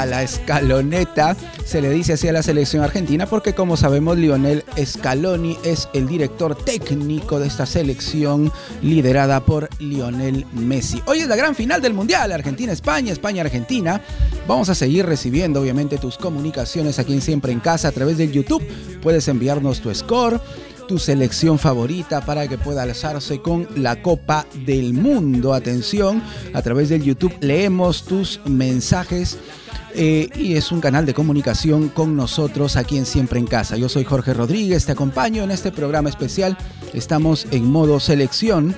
A la escaloneta se le dice así a la selección argentina porque, como sabemos, Lionel Scaloni es el director técnico de esta selección liderada por Lionel Messi. Hoy es la gran final del Mundial, Argentina-España, España-Argentina. Vamos a seguir recibiendo, obviamente, tus comunicaciones aquí en Siempre en Casa a través del YouTube. Puedes enviarnos tu score, tu selección favorita para que pueda alzarse con la Copa del Mundo. Atención, a través del YouTube leemos tus mensajes. Y es un canal de comunicación con nosotros aquí en Siempre en Casa. Yo soy Jorge Rodríguez, te acompaño en este programa especial. Estamos en modo selección.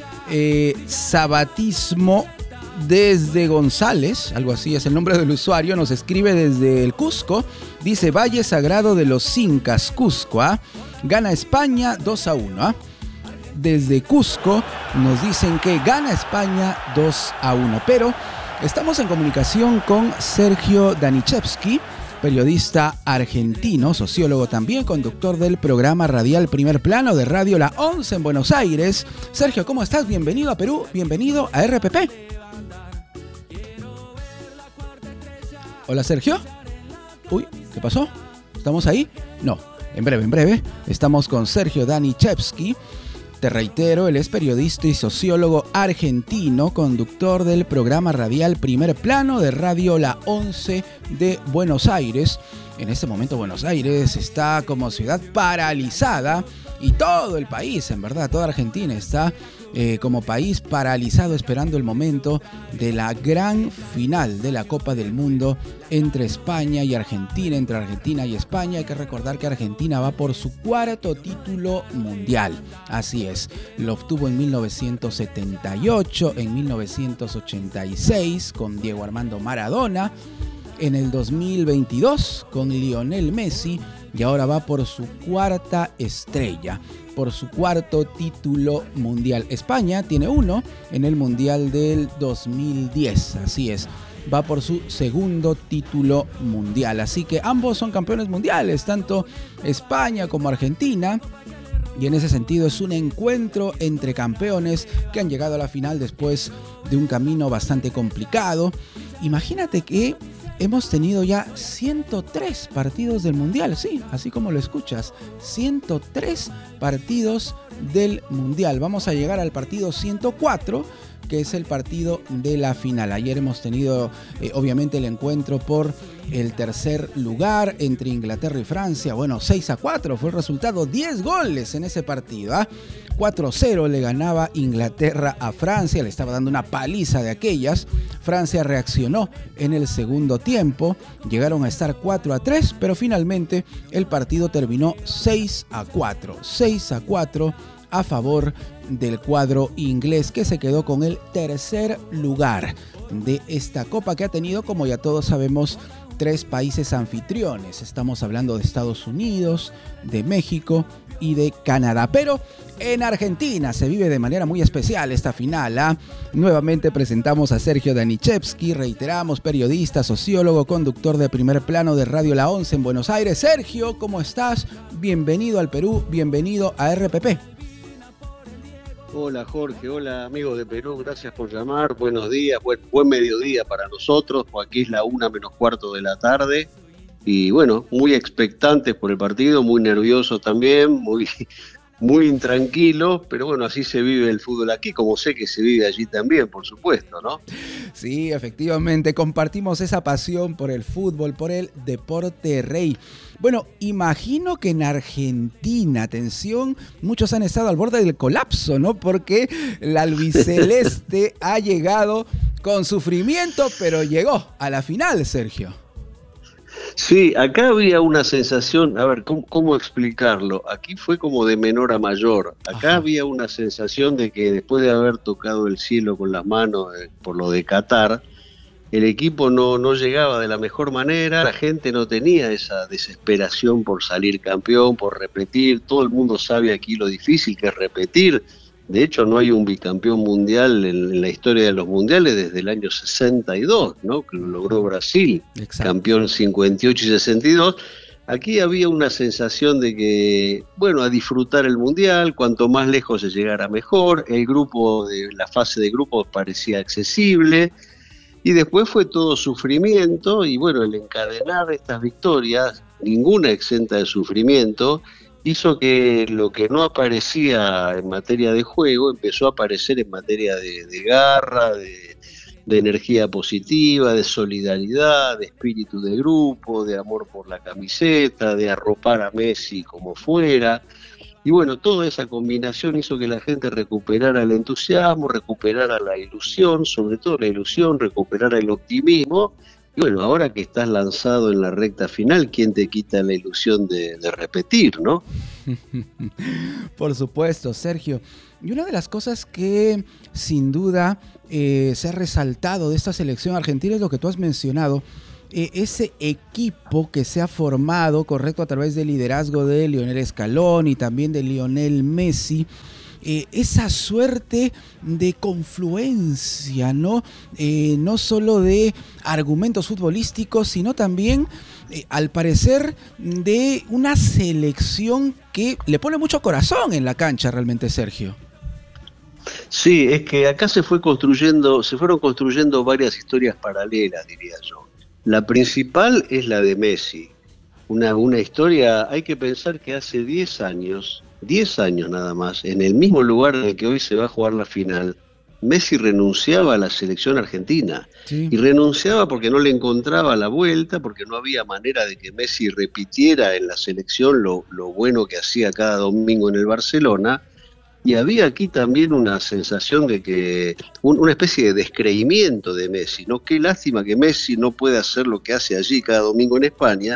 Sabatismo desde González, algo así es el nombre del usuario, nos escribe desde el Cusco. Dice: Valle Sagrado de los Incas, Cusco, gana España 2-1. Desde Cusco nos dicen que gana España 2-1, pero estamos en comunicación con Sergio Danichevsky, periodista argentino, sociólogo también, conductor del programa radial Primer Plano de Radio La 11 en Buenos Aires. Sergio, ¿cómo estás? Bienvenido a Perú, bienvenido a RPP. Hola, Sergio. Uy, ¿qué pasó? ¿Estamos ahí? No, en breve. Estamos con Sergio Danichevsky. Te reitero, él es periodista y sociólogo argentino, conductor del programa radial Primer Plano de Radio La 11 de Buenos Aires. En este momento Buenos Aires está como ciudad paralizada y todo el país, en verdad, toda Argentina está como país paralizado esperando el momento de la gran final de la Copa del Mundo entre España y Argentina, entre Argentina y España. Hay que recordar que Argentina va por su cuarto título mundial. Así es, lo obtuvo en 1978, en 1986 con Diego Armando Maradona, en el 2022 con Lionel Messi, y ahora va por su cuarta estrella, por su cuarto título mundial. España tiene uno en el Mundial del 2010, así es, va por su segundo título mundial. Así que ambos son campeones mundiales, tanto España como Argentina. Y en ese sentido es un encuentro entre campeones que han llegado a la final después de un camino bastante complicado. Imagínate que hemos tenido ya 103 partidos del Mundial, sí, así como lo escuchas, 103 partidos del Mundial. Vamos a llegar al partido 104, que es el partido de la final. Ayer hemos tenido, obviamente, el encuentro por el tercer lugar entre Inglaterra y Francia. Bueno, 6-4 fue el resultado, 10 goles en ese partido. 4-0 le ganaba Inglaterra a Francia, le estaba dando una paliza de aquellas. Francia reaccionó en el segundo tiempo, llegaron a estar 4-3, pero finalmente el partido terminó 6-4 a favor del cuadro inglés, que se quedó con el tercer lugar de esta copa, que ha tenido, como ya todos sabemos, 3 países anfitriones. Estamos hablando de Estados Unidos, de México y de Canadá. Pero en Argentina se vive de manera muy especial esta final. Nuevamente presentamos a Sergio Danichevsky, reiteramos, periodista, sociólogo, conductor de Primer Plano de Radio La 11 en Buenos Aires. Sergio, ¿cómo estás? Bienvenido al Perú, bienvenido a RPP. Hola Jorge, hola amigos de Perú, gracias por llamar, buenos días, buen mediodía para nosotros, aquí es la 1:15 de la tarde y bueno, muy expectantes por el partido, muy nerviosos también, muy intranquilo, pero bueno, así se vive el fútbol aquí, como sé que se vive allí también, por supuesto, ¿no? Sí, efectivamente, compartimos esa pasión por el fútbol, por el deporte rey. Bueno, imagino que en Argentina, atención, muchos han estado al borde del colapso, ¿no? Porque la albiceleste ha llegado con sufrimiento, pero llegó a la final, Sergio. Sí, acá había una sensación, a ver, ¿cómo explicarlo? Aquí fue como de menor a mayor. Acá había una sensación de que después de haber tocado el cielo con las manos por lo de Qatar, el equipo no llegaba de la mejor manera, la gente no tenía esa desesperación por salir campeón, por repetir. Todo el mundo sabe aquí lo difícil que es repetir. De hecho, no hay un bicampeón mundial en la historia de los mundiales desde el año 62, ¿no? Que lo logró Brasil. Exacto. Campeón 58 y 62. Aquí había una sensación de que, bueno, a disfrutar el mundial, cuanto más lejos se llegara mejor. El grupo, la fase de grupos parecía accesible. Y después fue todo sufrimiento y bueno, el encadenar estas victorias, ninguna exenta de sufrimiento, hizo que lo que no aparecía en materia de juego empezó a aparecer en materia de garra, de energía positiva, de solidaridad, de espíritu de grupo, de amor por la camiseta, de arropar a Messi como fuera. Y bueno, toda esa combinación hizo que la gente recuperara el entusiasmo, recuperara la ilusión, sobre todo la ilusión, recuperara el optimismo. Y bueno, ahora que estás lanzado en la recta final, ¿quién te quita la ilusión de repetir, no? Por supuesto, Sergio. Y una de las cosas que sin duda se ha resaltado de esta selección argentina es lo que tú has mencionado, ese equipo que se ha formado, correcto, a través del liderazgo de Lionel Scaloni y también de Lionel Messi, esa suerte de confluencia, ¿no? No solo de argumentos futbolísticos, sino también, al parecer, de una selección que le pone mucho corazón en la cancha realmente, Sergio. Sí, es que acá se fueron construyendo varias historias paralelas, diría yo. La principal es la de Messi, una historia, hay que pensar que hace 10 años nada más, en el mismo lugar en el que hoy se va a jugar la final, Messi renunciaba a la selección argentina. Sí. Y renunciaba porque no le encontraba la vuelta, porque no había manera de que Messi repitiera en la selección lo bueno que hacía cada domingo en el Barcelona. Y había aquí también una sensación de que, una especie de descreimiento de Messi, ¿no? Qué lástima que Messi no puede hacer lo que hace allí cada domingo en España,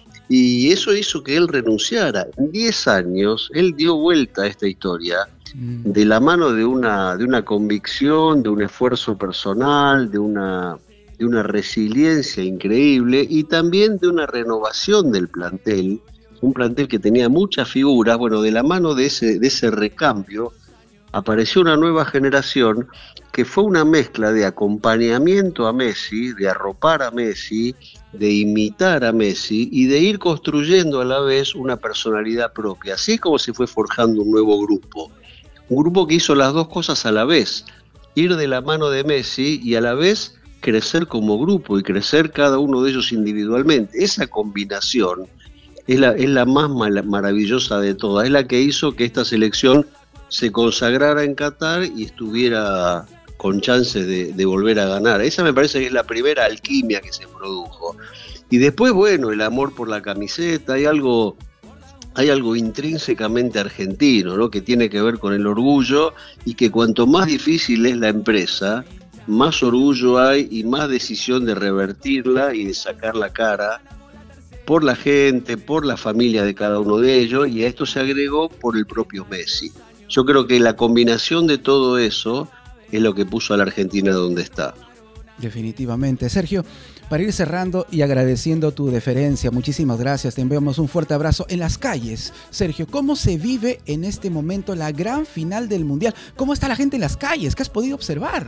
y eso hizo que él renunciara. En 10 años, él dio vuelta a esta historia, de la mano de una convicción, de un esfuerzo personal, de una resiliencia increíble, y también de una renovación del plantel, un plantel que tenía muchas figuras. Bueno, de la mano de ese recambio apareció una nueva generación que fue una mezcla de acompañamiento a Messi, de arropar a Messi, de imitar a Messi y de ir construyendo a la vez una personalidad propia, así como se fue forjando un nuevo grupo. Un grupo que hizo las dos cosas a la vez, ir de la mano de Messi y a la vez crecer como grupo y crecer cada uno de ellos individualmente. Esa combinación es la más maravillosa de todas, es la que hizo que esta selección se consagrara en Qatar y estuviera con chances de volver a ganar. Esa me parece que es la primera alquimia que se produjo. Y después, bueno, el amor por la camiseta, hay algo intrínsecamente argentino, ¿no? Que tiene que ver con el orgullo, y que cuanto más difícil es la empresa, más orgullo hay y más decisión de revertirla y de sacar la cara por la gente, por la familia de cada uno de ellos, y a esto se agregó por el propio Messi. Yo creo que la combinación de todo eso es lo que puso a la Argentina donde está. Definitivamente. Sergio, para ir cerrando y agradeciendo tu deferencia, muchísimas gracias, te enviamos un fuerte abrazo. En las calles, Sergio, ¿cómo se vive en este momento la gran final del Mundial? ¿Cómo está la gente en las calles? ¿Qué has podido observar?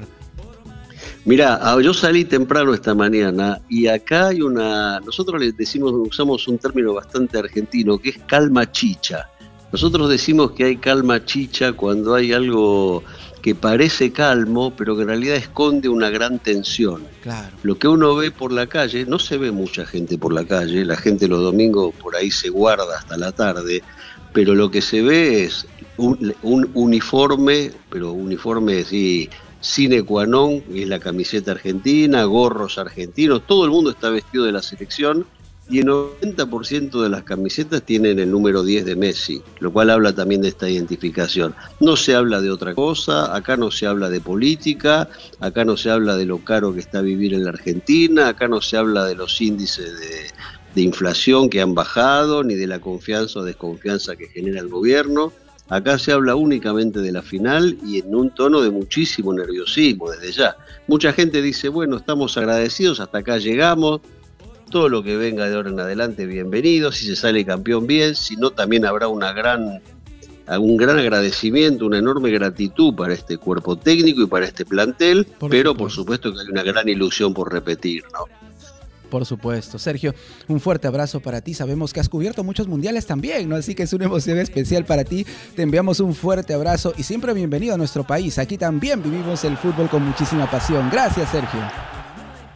Mirá, yo salí temprano esta mañana y acá hay nosotros usamos un término bastante argentino que es calma chicha. Nosotros decimos que hay calma chicha cuando hay algo que parece calmo, pero que en realidad esconde una gran tensión. Claro. Lo que uno ve por la calle, no se ve mucha gente por la calle, la gente los domingos por ahí se guarda hasta la tarde, pero lo que se ve es un uniforme, pero uniforme sí, sine qua non, es la camiseta argentina, gorros argentinos, todo el mundo está vestido de la selección, y el 90% de las camisetas tienen el número 10 de Messi, lo cual habla también de esta identificación. No se habla de otra cosa, acá no se habla de política, acá no se habla de lo caro que está vivir en la Argentina, acá no se habla de los índices de inflación que han bajado, ni de la confianza o desconfianza que genera el gobierno. Acá se habla únicamente de la final y en un tono de muchísimo nerviosismo desde ya. Mucha gente dice, bueno, estamos agradecidos, hasta acá llegamos, todo lo que venga de ahora en adelante, bienvenido, si se sale campeón bien, si no también habrá un gran agradecimiento, una enorme gratitud para este cuerpo técnico y para este plantel, pero por supuesto que hay una gran ilusión por repetir, ¿no? Por supuesto. Sergio, un fuerte abrazo para ti. Sabemos que has cubierto muchos mundiales también, ¿no? Así que es una emoción especial para ti. Te enviamos un fuerte abrazo y siempre bienvenido a nuestro país. Aquí también vivimos el fútbol con muchísima pasión. Gracias, Sergio.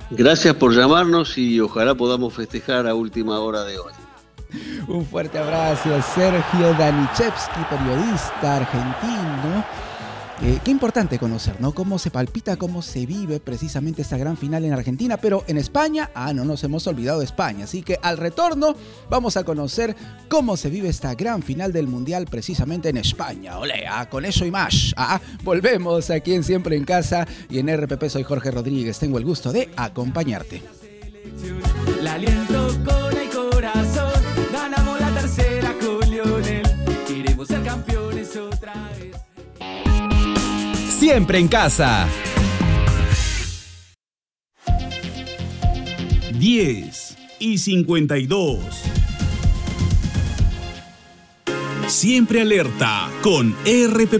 Gracias por llamarnos y ojalá podamos festejar a última hora de hoy. Un fuerte abrazo, Sergio Danichevsky, periodista argentino. Qué importante conocer, ¿no? Cómo se palpita, cómo se vive precisamente esta gran final en Argentina, pero en España, no nos hemos olvidado de España. Así que al retorno vamos a conocer cómo se vive esta gran final del Mundial precisamente en España. ¡Olé! Con eso y más. Volvemos aquí en Siempre en Casa y en RPP. Soy Jorge Rodríguez. Tengo el gusto de acompañarte. La aliento con el corazón, ganamos la tercera con Lionel, queremos ser campeones otra vez. Siempre en Casa. 10:52. Siempre alerta con RPP.